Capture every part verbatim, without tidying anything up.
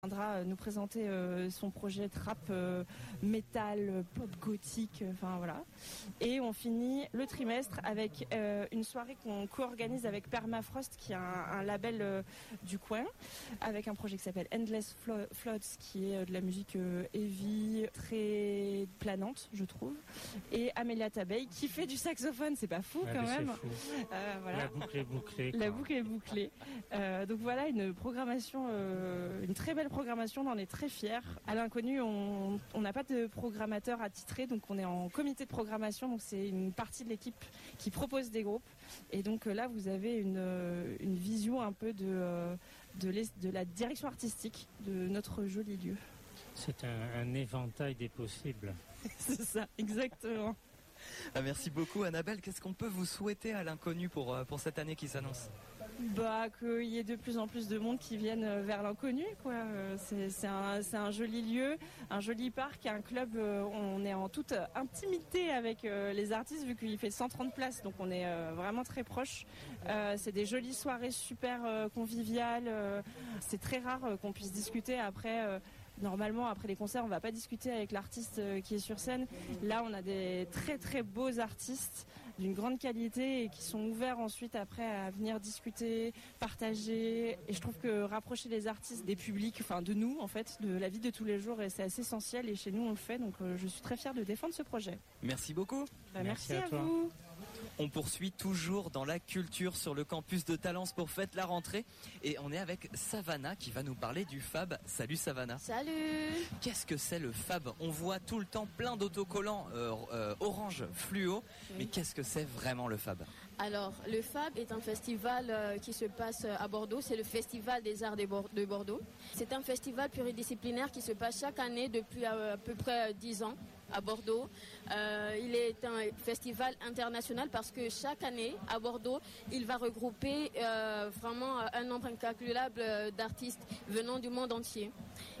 viendra nous présenter euh, son projet trap, euh, métal, pop gothique, enfin euh, voilà. Et on finit le trimestre avec euh, une soirée qu'on co-organise avec Permafrost, qui est un, un label euh, du coin, avec un projet qui s'appelle Endless Flo- Floats, qui est euh, de la musique euh, heavy, très planante, je trouve. Et Amelia Tabey, qui fait du saxophone, c'est pas fou ouais, quand même. Fou. Euh, voilà. La boucle est bouclée. La boucle est bouclée. Euh, donc voilà, une programmation, euh, une très belle programmation, on en est très fiers. À l'Inconnu, on on n'a pas de programmateur attitré, donc on est en comité de programmation, donc c'est une partie de l'équipe qui propose des groupes. Et donc là, vous avez une, une vision un peu de, de, de la direction artistique de notre joli lieu. C'est un, un éventail des possibles. C'est ça, exactement. Ah, merci beaucoup Annabelle. Qu'est-ce qu'on peut vous souhaiter à l'Inconnu pour, pour cette année qui s'annonce ? Bah, qu'il y ait de plus en plus de monde qui viennent vers l'Inconnu, quoi. C'est, c'est, un, c'est un joli lieu, un joli parc, un club. On est en toute intimité avec les artistes vu qu'il fait cent trente places, donc on est vraiment très proches. Euh, c'est des jolies soirées super conviviales. C'est très rare qu'on puisse discuter après. Normalement, après les concerts, on va pas discuter avec l'artiste qui est sur scène. Là, on a des très très beaux artistes d'une grande qualité et qui sont ouverts ensuite après à venir discuter, partager. Et je trouve que rapprocher les artistes des publics, enfin de nous en fait, de la vie de tous les jours, c'est assez essentiel et chez nous on le fait. Donc je suis très fière de défendre ce projet. Merci beaucoup. Bah, merci, merci à, à toi. vous. On poursuit toujours dans la culture sur le campus de Talence pour fêter la rentrée et on est avec Savannah qui va nous parler du Fab. Salut Savannah. Salut. Qu'est-ce que c'est le Fab ? On voit tout le temps plein d'autocollants euh, euh, orange fluo, oui. Mais qu'est-ce que c'est vraiment le Fab ? Alors, le Fab est un festival euh, qui se passe à Bordeaux. C'est le Festival des Arts de Bordeaux. C'est un festival pluridisciplinaire qui se passe chaque année depuis à, à peu près dix ans à Bordeaux. Euh, il est un festival international parce que chaque année à Bordeaux, il va regrouper euh, vraiment un nombre incalculable d'artistes venant du monde entier.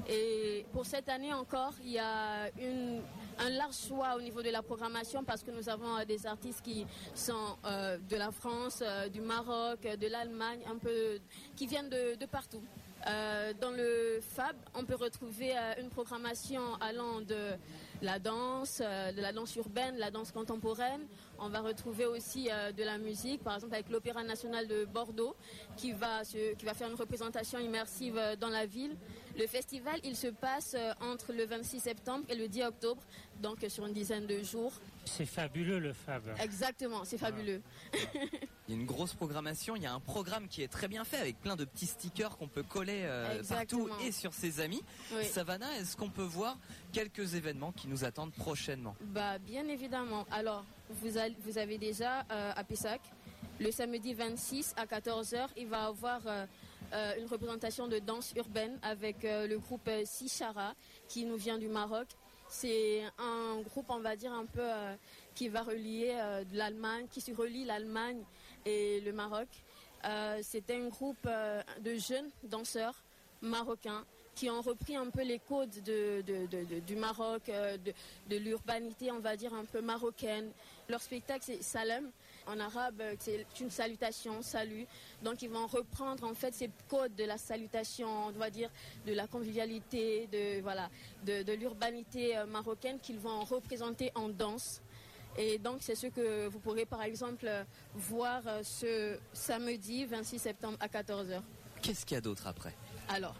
Et pour cette année encore, il y a une, un large choix au niveau de la programmation parce que nous avons des artistes qui sont euh, de la France, euh, du Maroc, de l'Allemagne, un peu, qui viennent de, de partout. Euh, dans le Fab, on peut retrouver euh, une programmation allant de la danse, euh, de la danse urbaine, la danse contemporaine. On va retrouver aussi euh, de la musique, par exemple avec l'Opéra National de Bordeaux, qui va se, qui va faire une représentation immersive euh, dans la ville. Le festival, il se passe euh, entre le vingt-six septembre et le dix octobre, donc euh, sur une dizaine de jours. C'est fabuleux le Fab. Exactement, c'est fabuleux. Il y a une grosse programmation, il y a un programme qui est très bien fait avec plein de petits stickers qu'on peut coller euh, partout et sur ses amis. Oui. Savannah, est-ce qu'on peut voir quelques événements qui nous attendent prochainement ? Bah, bien évidemment. Alors, vous, a, vous avez déjà euh, à Pessac, le samedi vingt-six à quatorze heures, il va y avoir euh, euh, une représentation de danse urbaine avec euh, le groupe euh, Sichara qui nous vient du Maroc. C'est un groupe, on va dire, un peu euh, qui va relier euh, de l'Allemagne, qui se relie l'Allemagne et le Maroc. Euh, c'est un groupe euh, de jeunes danseurs marocains qui ont repris un peu les codes de, de, de, de, du Maroc, euh, de, de l'urbanité, on va dire, un peu marocaine. Leur spectacle, c'est Salam. En arabe, c'est une salutation, salut. Donc, ils vont reprendre, en fait, ces codes de la salutation, on va dire, de la convivialité, de, voilà, de, de l'urbanité marocaine qu'ils vont représenter en danse. Et donc, c'est ce que vous pourrez, par exemple, voir ce samedi vingt-six septembre à quatorze heures. Qu'est-ce qu'il y a d'autre après ? Alors,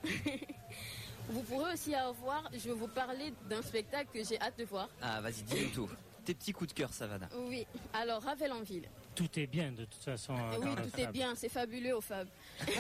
vous pourrez aussi avoir, je vais vous parler d'un spectacle que j'ai hâte de voir. Ah, vas-y, dis-nous tout. Tes petits coups de cœur, Savannah. Oui, alors Ravel en ville. Tout est bien de toute façon. Oui, tout est bien, c'est fabuleux au Fab.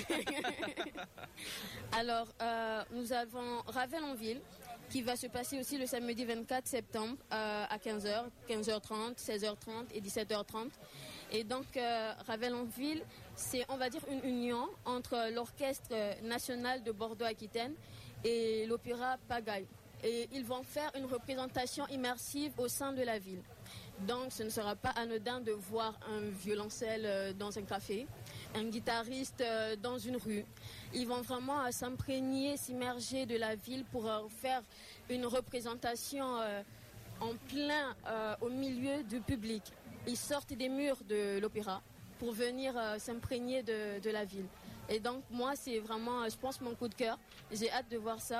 Alors, euh, nous avons Ravel en ville qui va se passer aussi le samedi vingt-quatre septembre euh, à quinze heures, quinze heures trente, seize heures trente et dix-sept heures trente. Et donc, euh, Ravel en ville, c'est, on va dire, une union entre l'Orchestre national de Bordeaux-Aquitaine et l'Opéra Pagaille. Et ils vont faire une représentation immersive au sein de la ville. Donc, ce ne sera pas anodin de voir un violoncelle dans un café, un guitariste dans une rue. Ils vont vraiment s'imprégner, s'immerger de la ville pour faire une représentation en plein au milieu du public. Ils sortent des murs de l'opéra pour venir s'imprégner de, de la ville. Et donc moi c'est vraiment, je pense, mon coup de cœur. J'ai hâte de voir ça.